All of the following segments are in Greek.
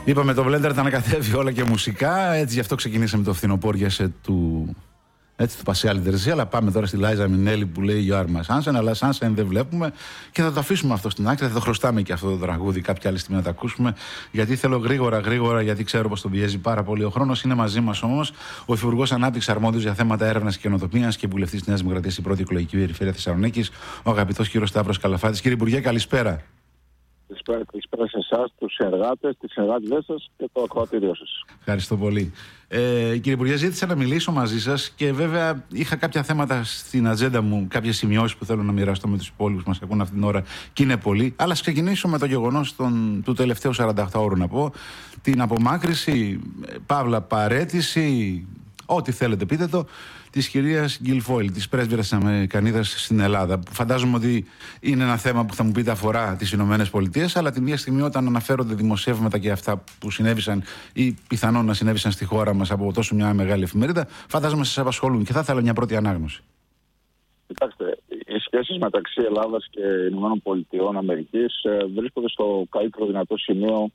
Είπαμε το Blender τα ανακατεύει όλα και μουσικά. Έτσι γι' αυτό ξεκινήσαμε το φθινοπόριασε του Πασιάλη Τερζή. Αλλά πάμε τώρα στη Λάιζα Μινέλη που λέει You are my sunshine. Αλλά sunshine δεν βλέπουμε και θα το αφήσουμε αυτό στην άκρη. Θα το χρωστάμε και αυτό το τραγούδι κάποια άλλη στιγμή να το ακούσουμε. Γιατί θέλω γρήγορα, γιατί ξέρω πως τον πιέζει πάρα πολύ ο χρόνος. Είναι μαζί μας όμως ο Υφυπουργός Ανάπτυξης Αρμόδιος για θέματα έρευνας και καινοτομίας και βουλευτής της Νέας Δημοκρατίας στην πρώτη εκλογική περιφέρεια Θεσσαλονίκης, ο αγαπητός κύριος Σταύρος Καλαφάτης. Κύριε Υπουργέ, καλησπέρα. Καλησπέρα σε εσάς, τους συνεργάτες, τις συνεργάτες σας και το ακροατήριο σας. Ευχαριστώ πολύ. Κύριε Υπουργέ, ζήτησα να μιλήσω μαζί σας και βέβαια είχα κάποια θέματα στην ατζέντα μου, κάποιες σημειώσεις που θέλω να μοιραστώ με τους υπόλοιπους που μας ακούν αυτή την ώρα και είναι πολλοί. Αλλά ας ξεκινήσω με το γεγονός του τελευταίου 48ωρου να πω. Την απομάκρυση, παύλα παρέτηση, ό,τι θέλετε πείτε το, της κυρίας Γκιλφόιλ, της πρέσβυρας της Αμερικανίδας στην Ελλάδα. Φαντάζομαι ότι είναι ένα θέμα που θα μου πείτε αφορά τις Ηνωμένες Πολιτείες, αλλά την ίδια στιγμή όταν αναφέρονται δημοσιεύματα και αυτά που συνέβησαν ή πιθανόν να συνέβησαν στη χώρα μας από τόσο μια μεγάλη εφημερίδα, φαντάζομαι σας απασχολούν και θα ήθελα μια πρώτη ανάγνωση. Κοιτάξτε, οι σχέσεις μεταξύ Ελλάδας και Ηνωμένων Πολιτειών Αμερικής βρίσκονται στο καλύτερο δυνατό σημείο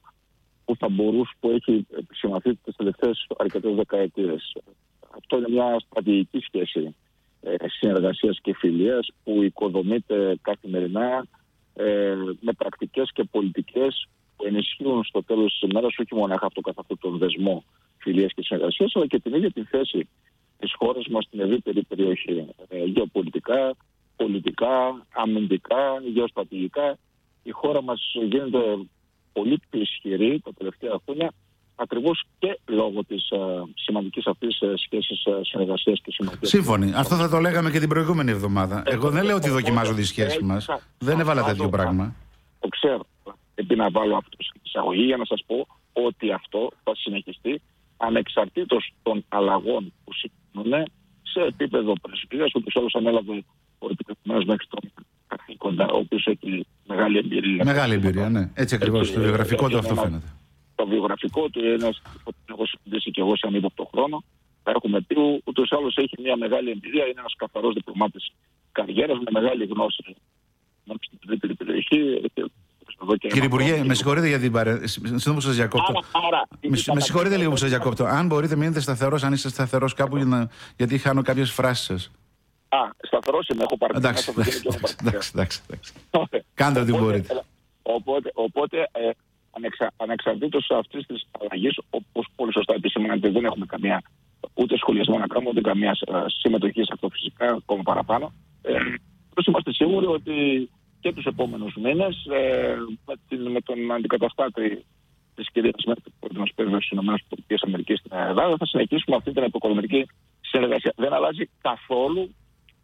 που έχει επισημαθεί τις τελευταίες αρκετές δεκαετίες. Αυτό είναι μια στρατηγική σχέση συνεργασίας και φιλίας που οικοδομείται καθημερινά με πρακτικές και πολιτικές που ενισχύουν στο τέλος της ημέρας όχι μόνο αυτό καθ' αυτό τον δεσμό φιλίας και συνεργασίας, αλλά και την ίδια τη θέση της χώρας μας στην ευρύτερη περιοχή. Γεωπολιτικά, πολιτικά, αμυντικά, γεωστρατηγικά. Η χώρα μας γίνεται πολύ πιο ισχυρή τα τελευταία χρόνια, ακριβώς και λόγω της σημαντικής αυτής σχέσης συνεργασίας και συμμαχίας. Σύμφωνοι. Αυτό θα το λέγαμε και την προηγούμενη εβδομάδα. Εγώ δεν λέω ότι δοκιμάζονται οι σχέσεις μας. Δεν έβαλα τέτοιο πράγμα. Το ξέρω. Επειδή να βάλω αυτό στην εισαγωγή για να σας πω ότι αυτό θα συνεχιστεί ανεξαρτήτως των αλλαγών που συμβαίνουν σε επίπεδο πρεσβείας, ούτως άλλως ανέλαβε ο επιτεθειμένος μέχρι τον καθήκοντα, ο οποίος έχει μεγάλη εμπειρία. Μεγάλη εμπειρία, ναι. Έτσι ακριβώς. Το βιογραφικό του αυτό φαίνεται. Το βιογραφικό του είναι ένας που έχω συνδέσει και εγώ σε ανύποπτο χρόνο. Θα έχουμε πει ούτως ή άλλως έχει μια μεγάλη εμπειρία, είναι ένας καθαρός διπλωμάτης καριέρας με μεγάλη γνώση στην ευρύτερη περιοχή. Κύριε Υπουργέ, με συγχωρείτε για την παρέμβαση. Συγγνώμη που σας διακόπτω. Με συγχωρείτε λίγο που σας διακόπτω. Αν μπορείτε, μείνετε σταθερός, αν είστε σταθερός κάπου, γιατί χάνω κάποιες φράσεις σας. Σταθερός είμαι, έχω πάρει. Εντάξει. Κάντε ό,τι μπορείτε. Οπότε ανεξαρτήτως αυτής της αλλαγής, όπως πολύ σωστά επισημάνατε, δεν έχουμε καμία ούτε σχολιασμό να κάνουμε, ούτε καμία συμμετοχή σε αυτό φυσικά, ακόμα παραπάνω. Είμαστε σίγουροι ότι και τους επόμενους μήνες με τον αντικαταστάτη της κυρίας Μέρκελ, που μας πρέσβευσε στις ΗΠΑ στην Ελλάδα, θα συνεχίσουμε αυτή την επικοδομητική συνεργασία. Δεν αλλάζει καθόλου,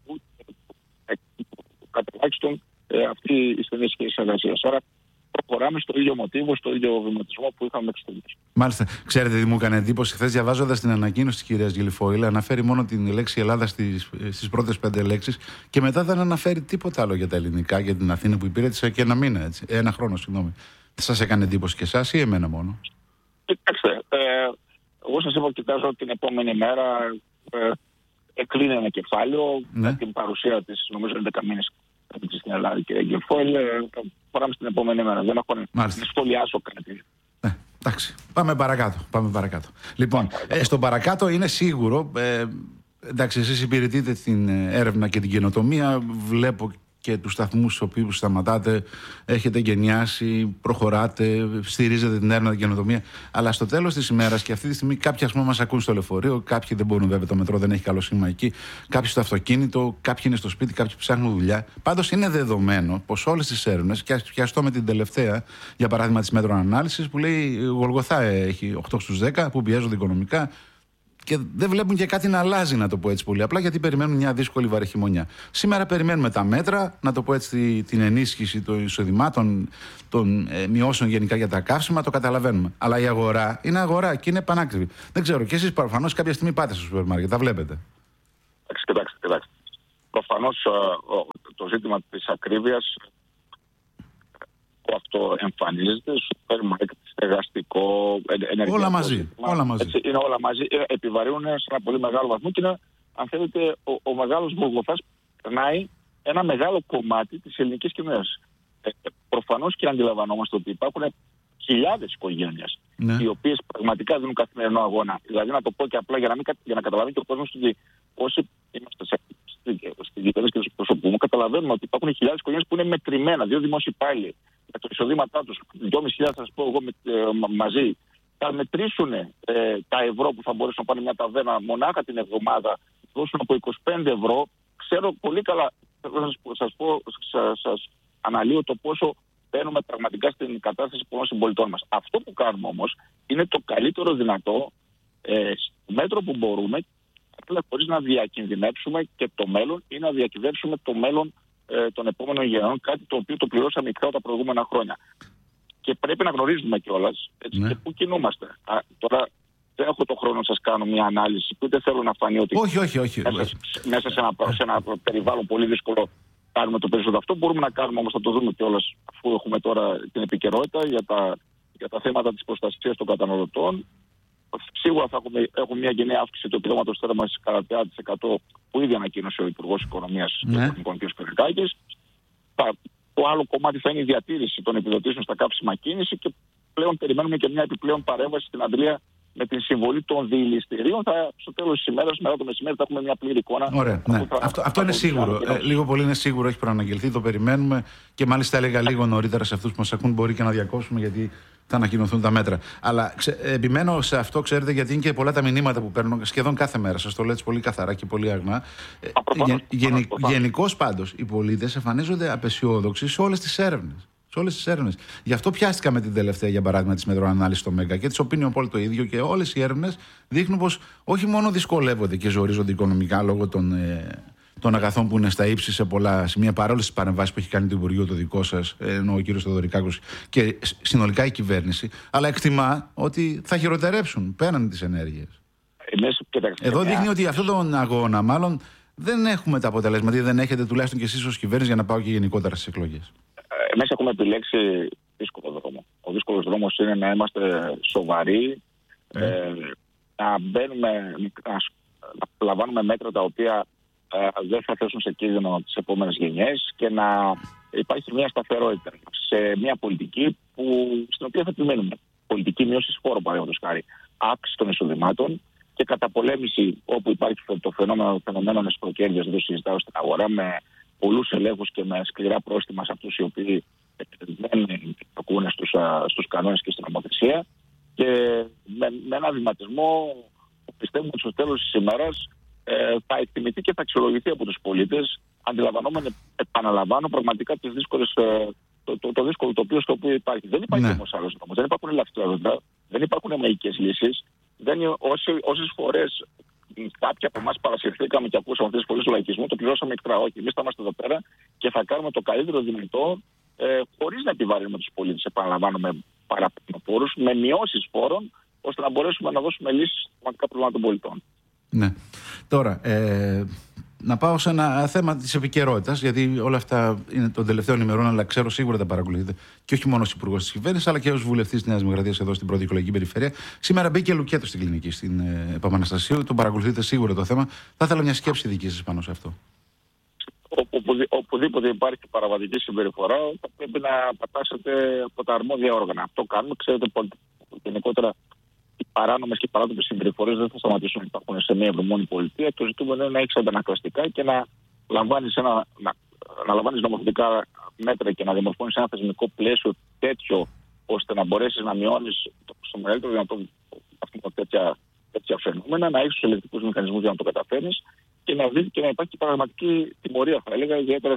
κατά τουλάχιστον αυτή η στενή σχέση συνεργασίας. Άρα προχωράμε στο ίδιο μοτίβο, στο ίδιο βηματισμό που είχαμε μέχρι στιγμής. Μάλιστα. Ξέρετε τι μου έκανε εντύπωση χθες διαβάζοντας την ανακοίνωση της κυρίας Γκιλφόιλ, αναφέρει μόνο την λέξη Ελλάδα στις πρώτες 5 λέξεις και μετά δεν αναφέρει τίποτα άλλο για τα ελληνικά, για την Αθήνα που υπηρέτησε και ένα χρόνο, συγγνώμη. Σας έκανε εντύπωση και εσάς ή εμένα μόνο? Κοιτάξτε, εγώ σας είπα, κοιτάζω την επόμενη μέρα, εκλείνει ένα κεφάλαιο με την παρουσία της, νομίζω, 11 μήνες στην Ελλάδα, κυρία Γκιλφόιλ. Προχωράμε στην επόμενη μέρα. Δεν έχω να σχολιάσω κάτι. Εντάξει. Πάμε παρακάτω. Λοιπόν, στο παρακάτω είναι σίγουρο. Εντάξει, εσείς υπηρετείτε την έρευνα και την καινοτομία. Βλέπω και τους σταθμούς στους οποίους σταματάτε, έχετε γενιάσει, προχωράτε, στηρίζετε την έρευνα και την καινοτομία. Αλλά στο τέλος της ημέρας και αυτή τη στιγμή κάποιοι ας πούμε μας ακούν στο λεωφορείο, κάποιοι δεν μπορούν, βέβαια το μετρό δεν έχει καλό σήμα εκεί, κάποιοι στο αυτοκίνητο, κάποιοι είναι στο σπίτι, κάποιοι ψάχνουν δουλειά. Πάντως είναι δεδομένο πως όλες τις έρευνες, και ας πιαστώ με την τελευταία, για παράδειγμα της μέτρων ανάλυσης, που λέει η Γολγοθά έχει 8 στους 10 που πιέζονται οικονομικά. Και δεν βλέπουν και κάτι να αλλάζει, να το πω έτσι πολύ απλά, γιατί περιμένουν μια δύσκολη βαρεχημονιά. Σήμερα περιμένουμε τα μέτρα, να το πω έτσι, την ενίσχυση των εισοδημάτων, των μειώσεων γενικά για τα καύσιμα, το καταλαβαίνουμε. Αλλά η αγορά είναι αγορά και είναι πανάκριβη. Δεν ξέρω, και εσείς προφανώς κάποια στιγμή πάτε στο σούπερ μάρκετ, τα βλέπετε. Κοιτάξτε. Προφανώς το ζήτημα της ακρίβειας αυτό εμφανίζεται, σούπερ μάρκετ, εργαστικό, ενεργειακό. Όλα μαζί. Έτσι, είναι όλα μαζί. Επιβαρύνουν σε ένα πολύ μεγάλο βαθμό και είναι, αν θέλετε, ο μεγάλος Γολγοθάς περνάει ένα μεγάλο κομμάτι της ελληνικής κοινωνίας. Προφανώς και αντιλαμβανόμαστε ότι υπάρχουν χιλιάδες οικογένειες, ναι, οι οποίες πραγματικά δίνουν καθημερινό αγώνα. Δηλαδή, να το πω και απλά για να καταλαβαίνει και ο κόσμος ότι όσοι είμαστε στην κυβέρνηση και του προσωπικού μου, καταλαβαίνουμε ότι υπάρχουν χιλιάδες οικογένειες που είναι μετρημένα, 2 δημόσιοι υπάλληλοι, με το εισοδήματά τους, 2.500 θα σας πω εγώ μαζί, θα μετρήσουν τα ευρώ που θα μπορέσουν να πάνε μια ταβέρνα μονάχα την εβδομάδα, δώσουν από 25 ευρώ. Ξέρω πολύ καλά, σας αναλύω το πόσο μπαίνουμε πραγματικά στην κατάσταση πολλών συμπολιτών μας. Αυτό που κάνουμε όμως είναι το καλύτερο δυνατό στο μέτρο που μπορούμε, χωρίς να διακινδυνεύσουμε και το μέλλον ή να διακυβεύσουμε το μέλλον των επόμενων γενεών, κάτι το οποίο το πληρώσαμε ικτρά τα προηγούμενα χρόνια. Και πρέπει να γνωρίζουμε κιόλας και πού κινούμαστε. Τώρα δεν έχω το χρόνο να σας κάνω μια ανάλυση, ούτε θέλω να φανεί ότι όχι. Μέσα σε ένα περιβάλλον πολύ δύσκολο κάνουμε το περισσότερο. Αυτό μπορούμε να κάνουμε, όμως θα το δούμε κιόλας, αφού έχουμε τώρα την επικαιρότητα για τα θέματα της προστασίας των καταναλωτών. Σίγουρα έχουμε μια γενναία αύξηση του επιδόματος θέρμανσης κατά 30% που ήδη ανακοίνωσε ο Υπουργός Οικονομίας κ. Σπυρικάκης. Το άλλο κομμάτι θα είναι η διατήρηση των επιδοτήσεων στα καύσιμα κίνηση και πλέον περιμένουμε και μια επιπλέον παρέμβαση στην Αντλία με την συμβολή των διηληστηρίων. Στο τέλος της ημέρας, μετά το μεσημέρι, θα έχουμε μια πλήρη εικόνα. Ωραία, ναι. Αυτό είναι σίγουρο. Λίγο πολύ είναι σίγουρο, έχει προαναγγελθεί, το περιμένουμε και μάλιστα έλεγα λίγο νωρίτερα σε αυτούς που μας ακούν μπορεί και να διακόψουμε γιατί θα ανακοινωθούν τα μέτρα. Αλλά επιμένω σε αυτό, ξέρετε, γιατί είναι και πολλά τα μηνύματα που παίρνω σχεδόν κάθε μέρα. Σας το λέω έτσι πολύ καθαρά και πολύ αγνά. Γενικώς πάντως οι πολίτες εμφανίζονται απεσιόδοξοι σε όλες τις έρευνες. Σε όλες τις έρευνες. Γι' αυτό πιάστηκα με την τελευταία, για παράδειγμα, της μετροανάλυσης στο Μέγκα και της Opinion Poll το ίδιο. Και όλες οι έρευνες δείχνουν πως όχι μόνο δυσκολεύονται και ζορίζονται οικονομικά λόγω των αγαθών που είναι στα ύψη σε πολλά σημεία, παρόλες τις παρεμβάσεις που έχει κάνει το Υπουργείο το δικό σας, ενώ ο κ. Θοδωρικάκος και συνολικά η κυβέρνηση, αλλά εκτιμά ότι θα χειροτερέψουν πέραν τις ενέργειες. Εδώ δείχνει ότι αυτόν τον αγώνα, μάλλον δεν έχουμε τα αποτελέσματα, ή δεν έχετε τουλάχιστον και εσείς ως κυβέρνηση, για να πάω και γενικότερα στις εκλογές. Εμείς έχουμε επιλέξει δύσκολο δρόμο. Ο δύσκολος δρόμος είναι να είμαστε σοβαροί, να λαμβάνουμε μέτρα τα οποία δεν θα θέσουν σε κίνδυνο τις επόμενες γενιές και να υπάρχει μια σταθερότητα σε μια πολιτική στην οποία θα επιμένουμε. Πολιτική μείωση φόρου, παραδείγματος χάρη, αύξηση των εισοδημάτων και καταπολέμηση όπου υπάρχει το φαινόμενο εσπροκέρδειας, δεν το συζητάω στην αγορά, με πολλούς ελέγχους και με σκληρά πρόστιμα σε αυτούς οι οποίοι δεν προκούν στους κανόνες και στην νομοθεσία. Και με ένα βηματισμό που πιστεύουμε ότι στο τέλος της ημέρας θα εκτιμηθεί και θα αξιολογηθεί από τους πολίτες, αντιλαμβανόμενοι, επαναλαμβάνω, πραγματικά το δύσκολο τοπίο στο οποίο υπάρχει. Δεν υπάρχει όμως άλλος νόμος, δεν υπάρχουν ελαφρυντικά, δεν υπάρχουν μαγικές λύσεις. Όσες φορές κάποιοι από εμάς παρασυρθήκαμε και ακούσαμε αυτές τις φωνές του λαϊκισμού, το πληρώσαμε εκτρά. Όχι, εμείς θα είμαστε εδώ πέρα και θα κάνουμε το καλύτερο δυνατό, χωρίς να επιβαρύνουμε τους πολίτες, επαναλαμβάνω, με παραπάνω φόρους, με μειώσεις φόρων, ώστε να μπορέσουμε να δώσουμε λύσεις στα σημαντικά προβλήματα των πολιτών. Ναι. Τώρα, να πάω σε ένα θέμα της επικαιρότητας, γιατί όλα αυτά είναι των τελευταίων ημερών, αλλά ξέρω σίγουρα τα παρακολουθείτε και όχι μόνο ως υπουργός της κυβέρνησης, αλλά και ως βουλευτής της Νέας Δημοκρατίας εδώ στην πρώτη εκλογική περιφέρεια. Σήμερα μπήκε Λουκέτο στην κλινική, στην Παπαναστασίου. Τον παρακολουθείτε σίγουρα το θέμα. Θα ήθελα μια σκέψη δική σας πάνω σε αυτό. Οπουδήποτε υπάρχει παραβατική συμπεριφορά, θα πρέπει να πατάσετε από τα αρμόδια όργανα. Αυτό κάνουμε. Ξέρετε, γενικότερα οι παράνομες και οι παράτομες συμπεριφορές δεν θα σταματήσουν να υπάρχουν σε μια ευρωμόνη πολιτεία. Το ζητούμενο είναι να έχεις αντανακλαστικά και να λαμβάνεις νομοθετικά μέτρα και να δημορφώνεις ένα θεσμικό πλαίσιο τέτοιο ώστε να μπορέσεις να μειώνεις στο μεγαλύτερο δυνατό τέτοια φαινόμενα, να έχεις τους ελεκτικούς μηχανισμούς για να το καταφέρεις και να υπάρχει πραγματική τιμωρία, θα έλεγα, ιδιαίτερα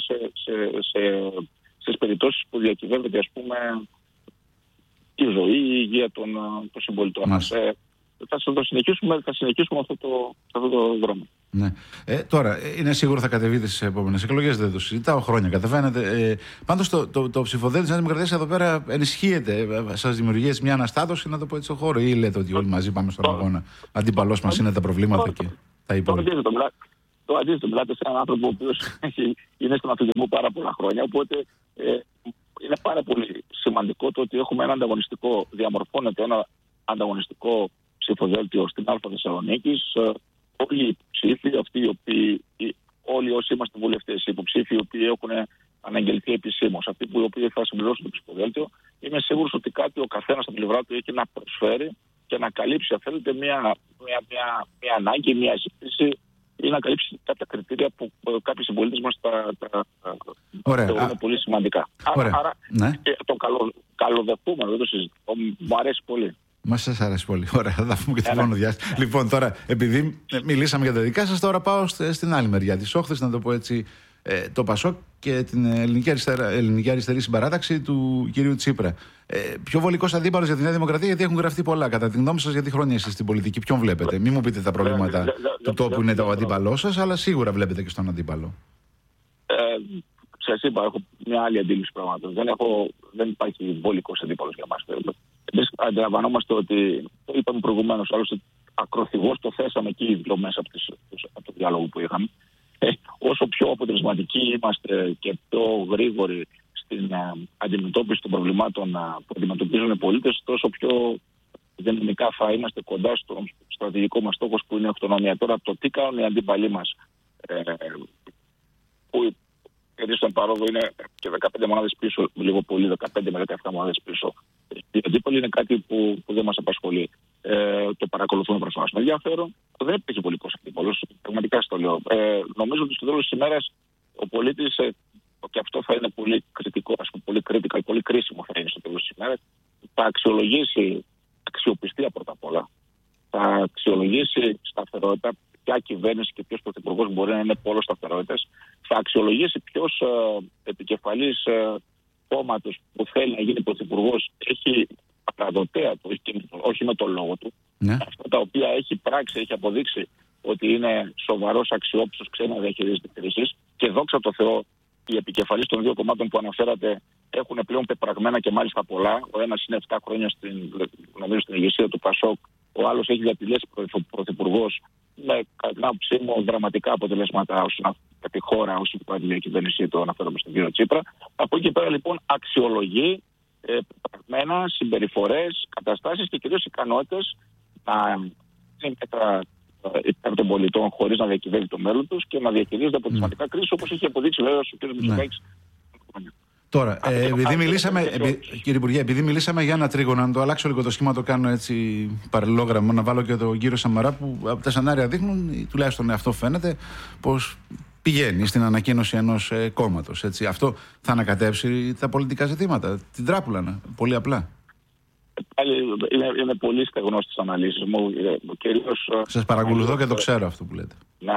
σε περιπτώσεις που διακυβεύεται, ας πούμε, η ζωή, η υγεία των συμπολιτών μας. Θα συνεχίσουμε αυτό το δρόμο. Ναι. Τώρα, είναι σίγουρο θα κατεβείτε στις επόμενες εκλογές, δεν το συζητάω, χρόνια κατεβαίνετε. Πάντως το ψηφοδέλτιο της Νέας Δημοκρατίας εδώ πέρα ενισχύεται. Σας δημιουργεί μια αναστάτωση, να το πω έτσι, στο χώρο, ή λέτε ότι όλοι μαζί πάμε στον αγώνα? Αντίπαλός μας είναι τα προβλήματα και τα υπόλοιπα. Το αντίθετο, μιλάτε σε έναν άνθρωπο ο οποίος είναι στον αθλητισμό πάρα πολλά χρόνια. Οπότε είναι πάρα πολύ σημαντικό το ότι έχουμε διαμορφώνεται ένα ανταγωνιστικό ψηφοδέλτιο στην Α' Θεσσαλονίκης. Όλοι οι υποψήφοι, όλοι όσοι είμαστε βουλευτές, οι υποψήφοι οι οποίοι έχουν αναγγελθεί επισήμως. Αυτοί οι οποίοι θα συμπληρώσουν το ψηφοδέλτιο, είμαι σίγουρος ότι κάτι ο καθένας στην πλευρά του έχει να προσφέρει και να καλύψει, αν θέλετε, μια ανάγκη, μια ζήτηση ή να καλύψει κάποια κριτήρια που κάποιοι συμπολίτες μας τα θεωρούν πολύ σημαντικά. Άρα ναι. το καλοδεχούμενο, δεν το συζητώ, μου αρέσει πολύ. Μας σας αρέσει πολύ. Ωραία, θα τα πούμε και την επόμενη διάσταση. Λοιπόν, τώρα, επειδή μιλήσαμε για τα δικά σας, τώρα πάω στην άλλη μεριά της όχθης, να το πω έτσι, το ΠΑΣΟΚ και την ελληνική αριστερή συμπαράταξη του κυρίου Τσίπρα. Πιο βολικός αντίπαλος για τη Νέα Δημοκρατία, γιατί έχουν γραφτεί πολλά. Κατά τη γνώμη σας, γιατί χρόνια εσείς στην πολιτική, ποιον βλέπετε? Μην μου πείτε τα προβλήματα του τόπου είναι το αντίπαλό σας, αλλά σίγουρα βλέπετε και στον αντίπαλο. Σας είπα, έχω μια άλλη αντίληψη πραγμάτων. Δεν υπάρχει βολικός αντίπαλος για μας. Εμείς αντιλαμβανόμαστε ότι, το είπαμε προηγουμένως, άλλωστε ακροθυγώς το θέσαμε εκεί μέσα από το διάλογο που είχαμε. Όσο πιο αποτελεσματικοί είμαστε και πιο γρήγοροι στην αντιμετώπιση των προβλημάτων που αντιμετωπίζουν οι πολίτες, τόσο πιο δυναμικά θα είμαστε κοντά στο στρατηγικό μας στόχο που είναι η αυτονομία. Τώρα, το τι κάνουν οι αντίπαλοι μας, που στον παρόδο είναι και 15 μονάδες πίσω, λίγο πολύ, 15 με 17 μονάδες πίσω. Οι αντίπαλοι είναι κάτι που δεν μας απασχολεί. Το παρακολουθούμε προφανώς με ενδιαφέρον. Δεν υπάρχει βολικός αντίπαλος. Πραγματικά στο λέω. Νομίζω ότι στο τέλος της ημέρας ο πολίτης, και αυτό θα είναι πολύ κριτικό, πολύ critical, πολύ κρίσιμο θα είναι στο τέλος της ημέρας, θα αξιολογήσει αξιοπιστία πρώτα απ' όλα. Θα αξιολογήσει σταθερότητα. Ποια κυβέρνηση και ποιος πρωθυπουργός μπορεί να είναι πόλος σταθερότητας. Θα αξιολογήσει ποιος επικεφαλής κόμματος που θέλει να γίνει πρωθυπουργός έχει παραδοτέα του, όχι με τον λόγο του. Ναι. Αυτά τα οποία έχει πράξει, έχει αποδείξει ότι είναι σοβαρός, αξιόπιστος, ξέρει να διαχειρίζεται κρίσεις. Και δόξα τω Θεώ, οι επικεφαλής των δύο κομμάτων που αναφέρατε έχουν πλέον πεπραγμένα και μάλιστα πολλά. Ο ένας είναι 7 χρόνια στην ηγεσία του ΠΑΣΟΚ, ο άλλος έχει διατελέσει πρωθυπουργός με, κατά την άποψή μου, δραματικά αποτελέσματα όσον αφορά τη χώρα, όσον αφορά τη διακυβέρνησή του, αναφέρομαι στον κύριο Τσίπρα. Από εκεί πέρα λοιπόν αξιολογεί πεπραγμένα συμπεριφορές, καταστάσεις και κυρίως ικανότητες να είναι υπέρ των πολιτών χωρίς να διακυβεύει το μέλλον τους και να διαχειρίζεται αποτελεσματικά κρίσεις, όπως είχε αποδείξει βέβαια ο κ. Μητσοτάκης. Τώρα, κύριε Υπουργέ, επειδή μιλήσαμε για ένα τρίγωνο, να το αλλάξω λίγο το σχήμα, το κάνω έτσι παραλληλόγραμμο, να βάλω και τον κύριο Σαμαρά, που από τα σενάρια δείχνουν, τουλάχιστον αυτό φαίνεται, πως πηγαίνει στην ανακοίνωση ενός κόμματος. Αυτό θα ανακατεύσει τα πολιτικά ζητήματα, την τράπουλα, πολύ απλά. Είναι πολύ στεγνός στις αναλύσεις μου. Σας παρακολουθώ και το ξέρω αυτό που λέτε. Ναι,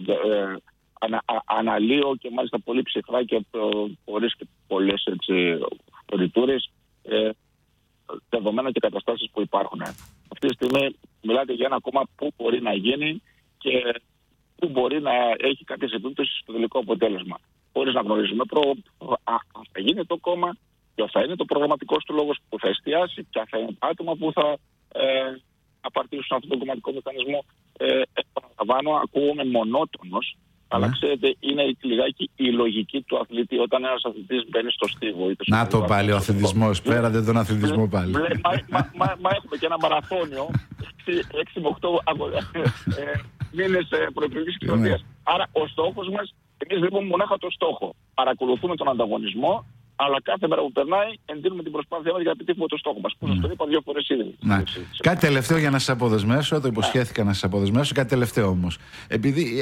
αναλύω και μάλιστα πολύ ψυχρά και χωρίς και πολλές φορητούρες δεδομένα και καταστάσεις που υπάρχουν. Αυτή τη στιγμή μιλάτε για ένα κόμμα που μπορεί να γίνει και που μπορεί να έχει κάποιες επίπτωσεις στο τελικό αποτέλεσμα. Χωρίς να γνωρίζουμε αν θα γίνει το κόμμα, ποιο θα είναι το προγραμματικό του λόγος που θα εστιάσει, ποια θα είναι τα άτομα που θα απαρτίζουν αυτόν τον κομματικό μηχανισμό. Επαναλαμβάνω, ακούγομαι μονότονος. Αλλά ξέρετε, είναι λιγάκι η λογική του αθλητή. Όταν ένας αθλητής μπαίνει στο στίβο. Να το πάλι ο αθλητισμός. Πέρατε τον αθλητισμό πάλι. Μα έχουμε και ένα μαραθώνιο 6 με 8 μήνες προεκλογικής εκστρατείας. Άρα ο στόχος μας, εμείς βλέπουμε μονάχα το στόχο. Παρακολουθούμε τον ανταγωνισμό, αλλά κάθε μέρα που περνάει εντείνουμε την προσπάθειά μας για να επιτύχουμε το στόχο μας. Που σας το είπα 2 φορές ήδη. Κάτι τελευταίο για να σας αποδεσμεύσω, το υποσχέθηκα να σας αποδεσμεύσω. Κάτι τελευταίο όμως. Επειδή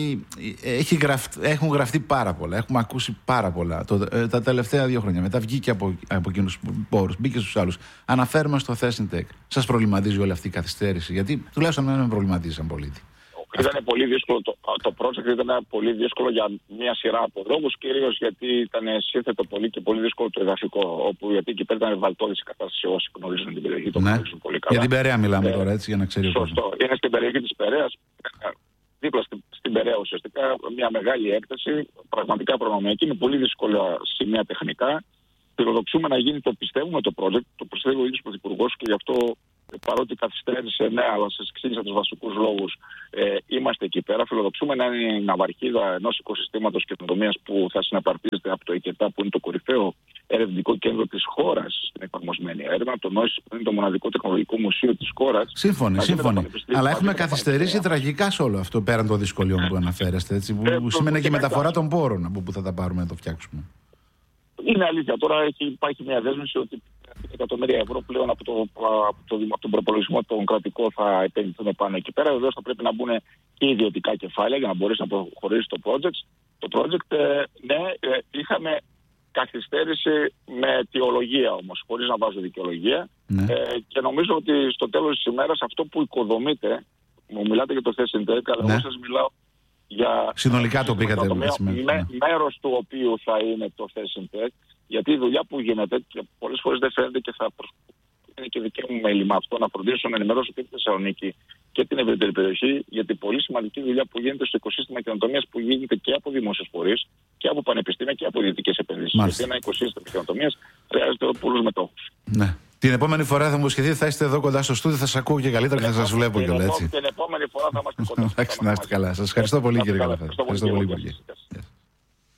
έχουν γραφτεί πάρα πολλά, έχουμε ακούσει πάρα πολλά τα τελευταία 2 χρόνια. Μετά βγήκε από εκείνους πόρους, μπήκε στους άλλους. Αναφέρουμε στο Thesintec. Σας προβληματίζει όλη αυτή η καθυστέρηση? Γιατί τουλάχιστον δεν με προβληματίζει σαν πολίτη. Ήταν πολύ δύσκολο το project, ήταν πολύ δύσκολο για μια σειρά από λόγους, κυρίως γιατί ήταν σύνθετο πολύ και πολύ δύσκολο το εδαφικό. Γιατί εκεί πέρα ήταν βαλτόδης η κατάσταση, όσοι γνωρίζουν την περιοχή, το γνωρίζουν πολύ καλά. Για την Περαία μιλάμε τώρα, έτσι, για να ξέρει ο κόσμος. Σωστό. Είναι στην περιοχή της Περαίας, δίπλα στην Περαία ουσιαστικά, μια μεγάλη έκταση, πραγματικά προνομιακή, με πολύ δύσκολα σημεία τεχνικά. Φιλοδοξούμε να γίνει, το πιστεύουμε το project, το πιστεύει ο ίδιος Πρωθυπουργός και γι' αυτό. Παρότι καθυστέρησε, ναι, αλλά σας εξήγησα τους βασικούς λόγους. Είμαστε εκεί πέρα. Φιλοδοξούμε να είναι η ναυαρχίδα ενός οικοσυστήματος καινοτομίας που θα συναπαρτίζεται από το ΕΚΕΤΑ, που είναι το κορυφαίο ερευνητικό κέντρο της χώρας στην εφαρμοσμένη έρευνα. Το ΝΟΙΣ, που είναι το μοναδικό τεχνολογικό μουσείο της χώρας. Σύμφωνοι. Αλλά έχουμε καθυστερήσει τραγικά σε όλο αυτό, πέραν των δυσκολιών που αναφέρεστε. Που σημαίνει και η μεταφορά των πόρων από που θα τα πάρουμε να το φτιάξουμε. Είναι αλήθεια. Τώρα υπάρχει μια δέσμευση ότι εκατομμύρια ευρώ πλέον από τον προπολογισμό των κρατικών θα επενδυθούν πάνω εκεί πέρα. Βεβαίως θα πρέπει να μπουν και ιδιωτικά κεφάλαια για να μπορέσει να προχωρήσει το project. Το project, είχαμε καθυστέρηση με αιτιολογία όμως, χωρίς να βάζω δικαιολογία. Ναι. Και νομίζω ότι στο τέλος της ημέρας αυτό που οικοδομείται, μου μιλάτε για το Thesintec, αλλά εγώ σας μιλάω για συνολικά το πήγατε μέρος του οποίου θα είναι το Thesintec, γιατί η δουλειά που γίνεται και πολλές φορές δεν φαίνεται και είναι και δική μου μέλημα αυτό, να φροντίσω να ενημερώσω και τη Θεσσαλονίκη και την ευρύτερη περιοχή, γιατί πολύ σημαντική δουλειά που γίνεται στο οικοσύστημα καινοτομίας, που γίνεται και από δημόσιους φορείς και από πανεπιστήμια και από ιδιωτικές επενδύσεις. Γιατί ένα οικοσύστημα καινοτομίας χρειάζεται πολλούς μετόχους. Ναι. Την επόμενη φορά θα μου σχεδίσει, θα είστε εδώ κοντά στο στούντιο, θα σας ακούω και καλύτερα και θα σας βλέπω κιόλας, έτσι. Την επόμενη φορά θα είμαστε κοντά. Να είστε καλά. Σας ευχαριστώ πολύ, κύριε Καλαφάτη. Ευχαριστώ πολύ.